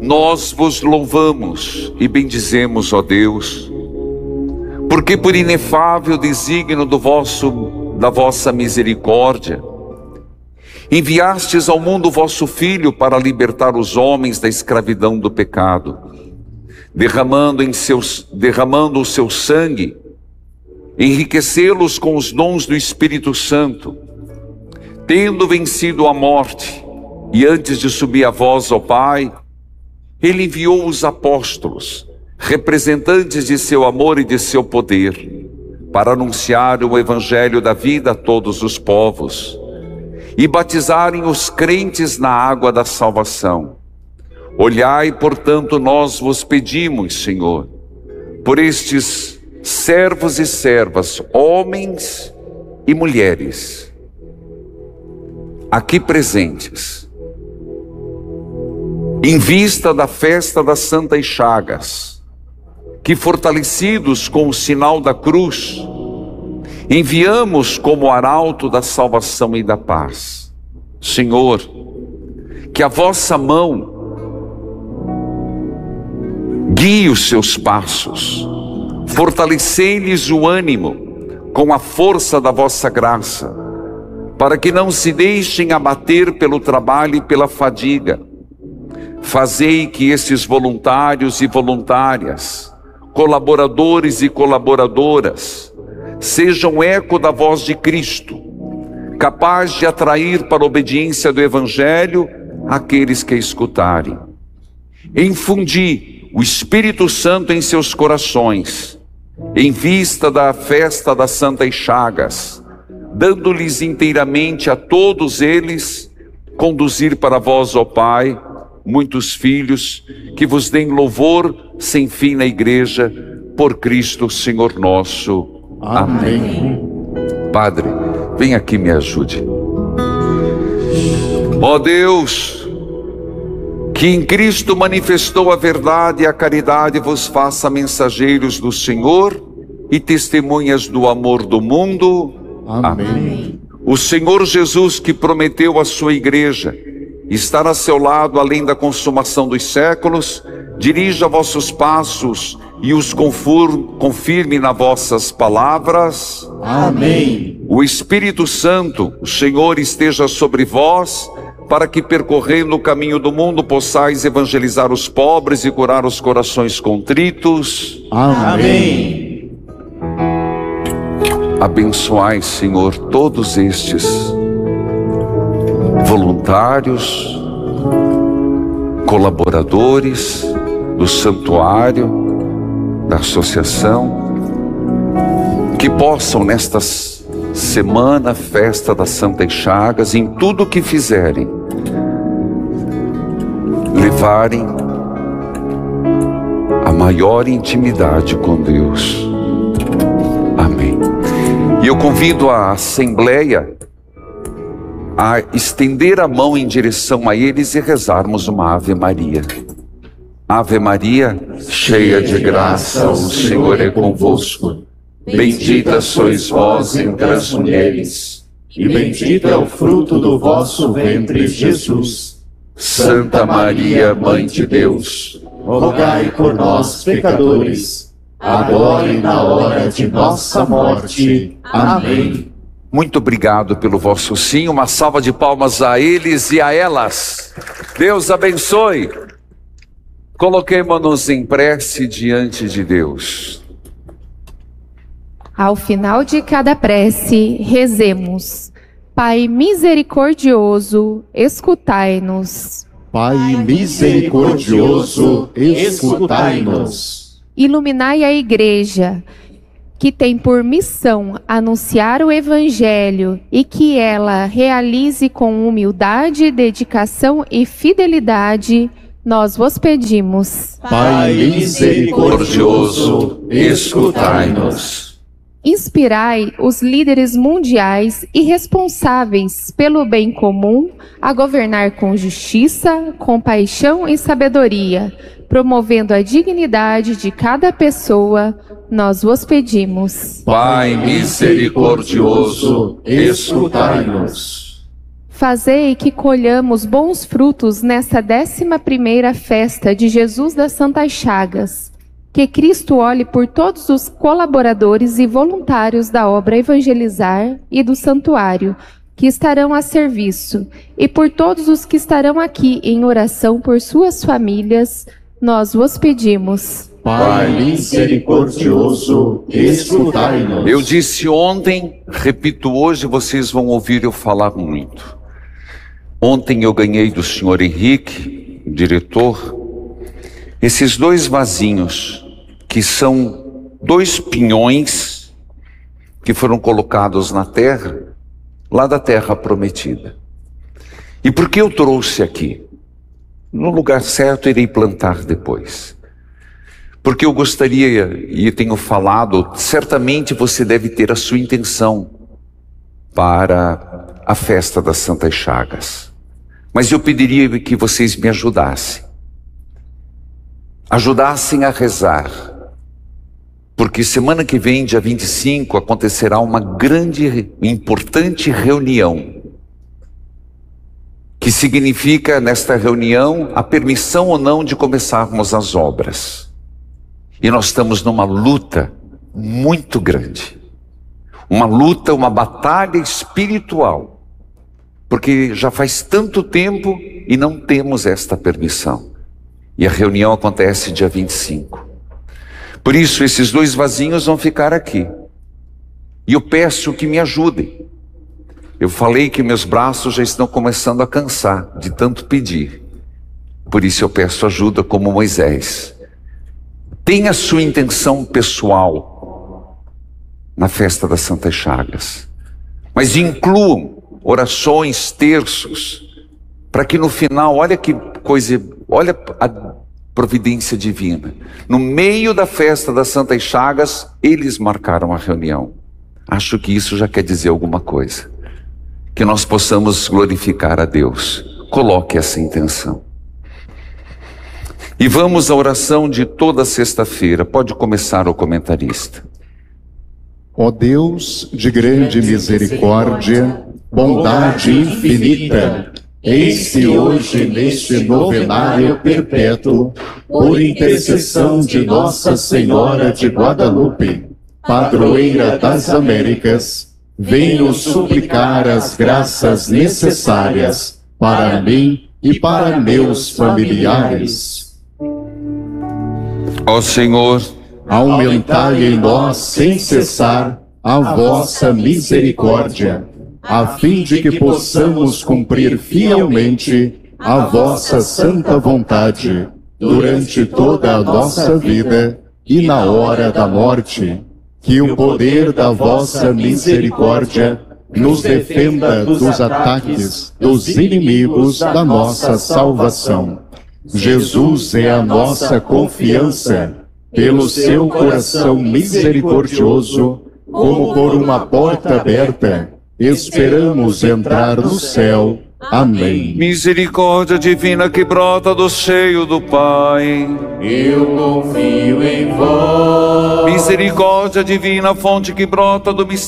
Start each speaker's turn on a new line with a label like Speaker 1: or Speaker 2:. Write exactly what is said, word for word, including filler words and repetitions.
Speaker 1: nós vos louvamos e bendizemos, ó Deus, porque por inefável desígnio do vosso, da vossa misericórdia, enviastes ao mundo o vosso Filho para libertar os homens da escravidão do pecado, derramando, em seus, derramando o seu sangue, enriquecê-los com os dons do Espírito Santo, tendo vencido a morte, e antes de subir a vós, ó Pai, ele enviou os apóstolos, representantes de seu amor e de seu poder, para anunciar o evangelho da vida a todos os povos, e batizarem os crentes na água da salvação. Olhai, portanto, nós vos pedimos, Senhor, por estes servos e servas, homens e mulheres, aqui presentes, em vista da festa das Santas Chagas, que fortalecidos com o sinal da cruz, enviamos como arauto da salvação e da paz. Senhor, que a vossa mão guie os seus passos, fortalecei-lhes o ânimo com a força da vossa graça, para que não se deixem abater pelo trabalho e pela fadiga. Fazei que esses voluntários e voluntárias, colaboradores e colaboradoras, sejam eco da voz de Cristo, capaz de atrair para a obediência do Evangelho aqueles que a escutarem. Infundi o Espírito Santo em seus corações, em vista da festa das Santas Chagas, dando-lhes inteiramente a todos eles, conduzir para vós, ó Pai, muitos filhos, que vos deem louvor sem fim na igreja, por Cristo Senhor nosso. Amém. Amém. Padre, vem aqui, me ajude. Ó Deus, que em Cristo manifestou a verdade e a caridade, vos faça mensageiros do Senhor e testemunhas do amor do mundo. Amém. Amém. O Senhor Jesus, que prometeu à sua igreja estar a seu lado além da consumação dos séculos, dirija vossos passos e os confirme nas vossas palavras. Amém. O Espírito Santo, o Senhor, esteja sobre vós, para que, percorrendo o caminho do mundo, possais evangelizar os pobres e curar os corações contritos. Amém. Abençoai, Senhor, todos estes voluntários, colaboradores do santuário, da associação, que possam nesta semana, festa das Santas Chagas, em tudo o que fizerem, levarem a maior intimidade com Deus. Amém. E eu convido a Assembleia a estender a mão em direção a eles e rezarmos uma Ave Maria. Ave Maria, cheia de graça, o Senhor é convosco. Bendita sois vós entre as mulheres, e bendito é o fruto do vosso ventre, Jesus. Santa Maria, Mãe de Deus, rogai por nós, pecadores, agora e na hora de nossa morte. Amém. Muito obrigado pelo vosso sim, uma salva de palmas a eles e a elas. Deus abençoe. Coloquemo-nos em prece diante de Deus.
Speaker 2: Ao final de cada prece, rezemos: Pai misericordioso, escutai-nos.
Speaker 3: Pai misericordioso, escutai-nos.
Speaker 2: Iluminai a Igreja, que tem por missão anunciar o Evangelho, e que ela realize com humildade, dedicação e fidelidade, nós vos pedimos.
Speaker 3: Pai misericordioso, escutai-nos.
Speaker 2: Inspirai os líderes mundiais e responsáveis pelo bem comum a governar com justiça, compaixão e sabedoria, promovendo a dignidade de cada pessoa, nós vos pedimos.
Speaker 3: Pai misericordioso, escutai-nos.
Speaker 2: Fazei que colhamos bons frutos nesta décima primeira festa de Jesus das Santas Chagas. Que Cristo olhe por todos os colaboradores e voluntários da obra Evangelizar e do Santuário, que estarão a serviço, e por todos os que estarão aqui em oração por suas famílias, nós vos pedimos.
Speaker 3: Pai misericordioso, escutai-nos.
Speaker 1: Eu disse ontem, repito hoje, vocês vão ouvir eu falar muito. Ontem eu ganhei do senhor Henrique, diretor, esses dois vasinhos, que são dois pinhões que foram colocados na terra, lá da terra prometida. E por que eu trouxe aqui? No lugar certo irei plantar depois. Porque eu gostaria, e tenho falado, certamente você deve ter a sua intenção para a festa das Santas Chagas. Mas eu pediria que vocês me ajudassem. Ajudassem a rezar. Porque semana que vem, dia vinte e cinco, acontecerá uma grande e importante reunião. Que significa, nesta reunião, a permissão ou não de começarmos as obras. E nós estamos numa luta muito grande. Uma luta, uma batalha espiritual. Porque já faz tanto tempo e não temos esta permissão. E a reunião acontece dia vinte e cinco. Por isso, esses dois vasinhos vão ficar aqui. E eu peço que me ajudem. Eu falei que meus braços já estão começando a cansar de tanto pedir. Por isso eu peço ajuda como Moisés. Tenha a sua intenção pessoal na festa das Santas Chagas. Mas incluam orações, terços, para que no final, olha que coisa, olha a providência divina. No meio da festa das Santas Chagas, eles marcaram a reunião. Acho que isso já quer dizer alguma coisa. Que nós possamos glorificar a Deus. Coloque essa intenção. E vamos à oração de toda sexta-feira. Pode começar o comentarista.
Speaker 3: Ó Deus de grande misericórdia, bondade infinita, eis-te hoje neste novenário perpétuo, por intercessão de Nossa Senhora de Guadalupe, padroeira das Américas, venho suplicar as graças necessárias para mim e para meus familiares.
Speaker 1: Ó Senhor,
Speaker 3: aumentai em nós sem cessar a vossa misericórdia, a fim de que possamos cumprir fielmente a vossa santa vontade durante toda a nossa vida e na hora da morte. Que o poder da vossa misericórdia nos defenda dos ataques dos inimigos da nossa salvação. Jesus é a nossa confiança. Pelo seu coração misericordioso, como por uma porta aberta, esperamos entrar no céu. Amém.
Speaker 1: Misericórdia divina que brota do seio do Pai,
Speaker 4: eu confio em vós.
Speaker 1: Misericórdia divina, fonte que brota do mistério